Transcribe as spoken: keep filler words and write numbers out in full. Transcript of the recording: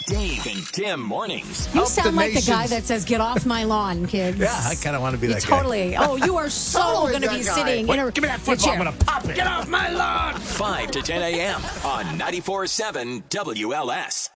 Dave and Tim mornings. You Help sound the like the guy nations. that says, "Get off my lawn, kids." Yeah, I kind of want to be You that totally. Oh, you are so Totally going to that be guy. sitting Wait, in a give me that a football. chair. I'm going to pop it. Get off my lawn! five to ten a.m. on ninety-four point seven W L S.